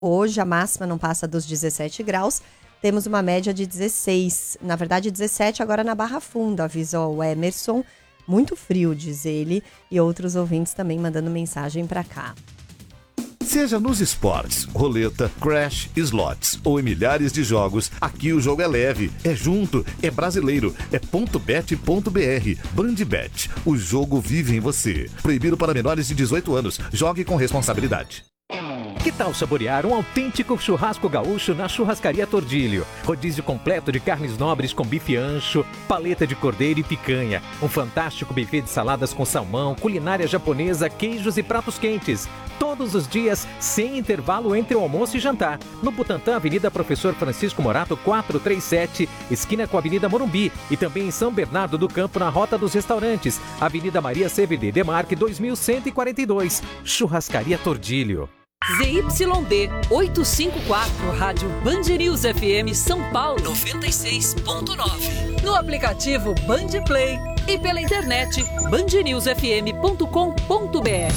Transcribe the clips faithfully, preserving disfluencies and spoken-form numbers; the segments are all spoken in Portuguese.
Hoje a máxima não passa dos dezessete graus, temos uma média de dezesseis, na verdade dezessete agora na Barra Funda, avisa o Emerson, muito frio, diz ele, e outros ouvintes também mandando mensagem para cá. Seja nos esportes, roleta, crash, slots ou em milhares de jogos, aqui o jogo é leve, é junto, é brasileiro, é ponto bet ponto b r. Bandbet, o jogo vive em você. Proibido para menores de dezoito anos. Jogue com responsabilidade. Que tal saborear um autêntico churrasco gaúcho na Churrascaria Tordilho? Rodízio completo de carnes nobres com bife ancho, paleta de cordeiro e picanha. Um fantástico buffet de saladas com salmão, culinária japonesa, queijos e pratos quentes. Todos os dias, sem intervalo entre o almoço e jantar. No Butantã, Avenida Professor Francisco Morato, quatrocentos e trinta e sete, esquina com a Avenida Morumbi. E também em São Bernardo do Campo, na Rota dos Restaurantes. Avenida Maria C V D Demarque, dois mil cento e quarenta e dois. Churrascaria Tordilho. Z Y D oitocentos e cinquenta e quatro, Rádio Band News F M São Paulo noventa e seis ponto nove. No aplicativo Band Play e pela internet band news f m ponto com ponto b r.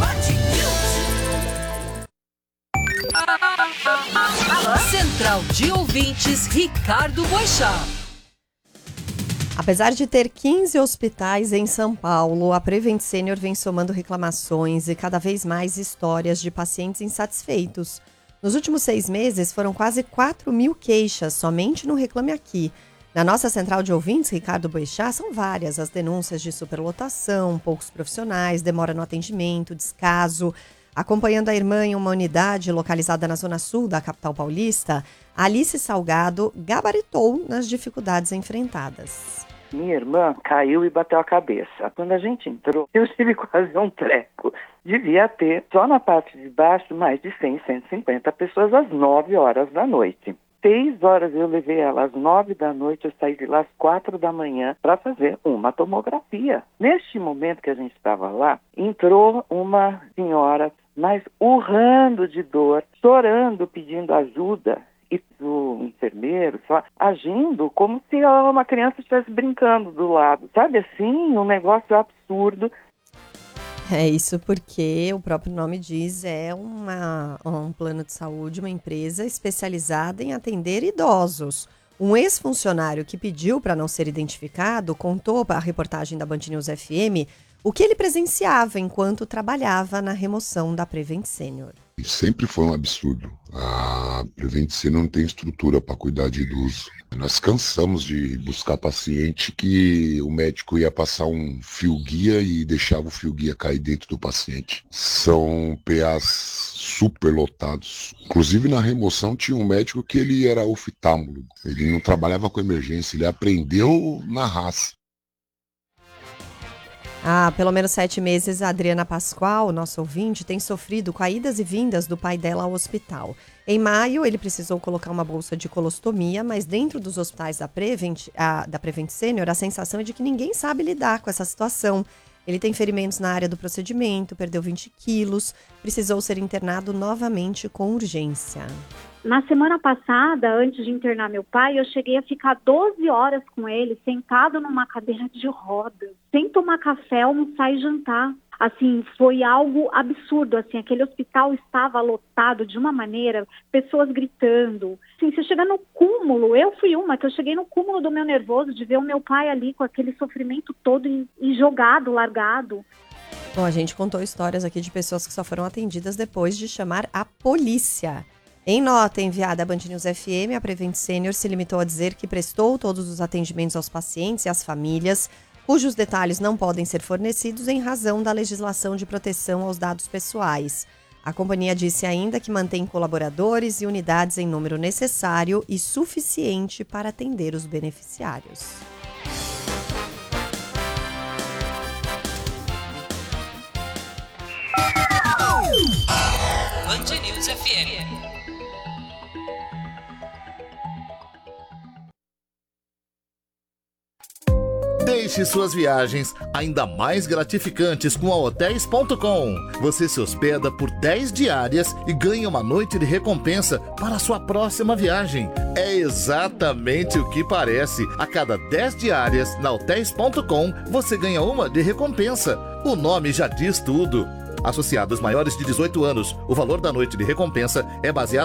Central de Ouvintes, Ricardo Boechat. Apesar de ter quinze hospitais em São Paulo, a Prevent Senior vem somando reclamações e cada vez mais histórias de pacientes insatisfeitos. Nos últimos seis meses, foram quase quatro mil queixas somente no Reclame Aqui. Na nossa central de ouvintes, Ricardo Boechat, são várias as denúncias de superlotação, poucos profissionais, demora no atendimento, descaso. Acompanhando a irmã em uma unidade localizada na zona sul da capital paulista, Alice Salgado gabaritou nas dificuldades enfrentadas. Minha irmã caiu e bateu a cabeça. Quando a gente entrou, eu tive quase um treco. Devia ter, só na parte de baixo, mais de cem, cento e cinquenta pessoas às nove horas da noite. Seis horas eu levei ela às nove da noite, eu saí de lá às quatro da manhã para fazer uma tomografia. Neste momento que a gente estava lá, entrou uma senhora, mas urrando de dor, chorando, pedindo ajuda. E o enfermeiro só agindo como se uma criança estivesse brincando do lado. Sabe assim, um negócio absurdo. É isso porque o próprio nome diz, é uma, um plano de saúde, uma empresa especializada em atender idosos. Um ex-funcionário que pediu para não ser identificado contou para a reportagem da Band News F M o que ele presenciava enquanto trabalhava na remoção da Prevent Senior. Sempre foi um absurdo. A Prevent Senior não tem estrutura para cuidar de idoso. Nós cansamos de buscar paciente que o médico ia passar um fio guia e deixava o fio guia cair dentro do paciente. São P As super lotados. Inclusive na remoção tinha um médico que ele era oftalmólogo. Ele não trabalhava com emergência, ele aprendeu na raça. Há pelo menos sete meses, a Adriana Pascoal, nosso ouvinte, tem sofrido com idas e vindas do pai dela ao hospital. Em maio, ele precisou colocar uma bolsa de colostomia, mas dentro dos hospitais da Prevent, a, da Prevent Senior, a sensação é de que ninguém sabe lidar com essa situação. Ele tem ferimentos na área do procedimento, perdeu vinte quilos, precisou ser internado novamente com urgência. Na semana passada, antes de internar meu pai, eu cheguei a ficar doze horas com ele, sentado numa cadeira de rodas, sem tomar café, almoçar e jantar. Assim, foi algo absurdo, assim, aquele hospital estava lotado de uma maneira, pessoas gritando. Assim, você chega no cúmulo, eu fui uma que eu cheguei no cúmulo do meu nervoso de ver o meu pai ali com aquele sofrimento todo e, e jogado, largado. Bom, a gente contou histórias aqui de pessoas que só foram atendidas depois de chamar a polícia. Em nota enviada à Band News F M, a Prevent Senior se limitou a dizer que prestou todos os atendimentos aos pacientes e às famílias, cujos detalhes não podem ser fornecidos em razão da legislação de proteção aos dados pessoais. A companhia disse ainda que mantém colaboradores e unidades em número necessário e suficiente para atender os beneficiários. Band News F M. Deixe suas viagens ainda mais gratificantes com a hotéis ponto com. Você se hospeda por dez diárias e ganha uma noite de recompensa para a sua próxima viagem. É exatamente o que parece. A cada dez diárias na hotéis ponto com, você ganha uma de recompensa. O nome já diz tudo. Associados maiores de dezoito anos, o valor da noite de recompensa é baseado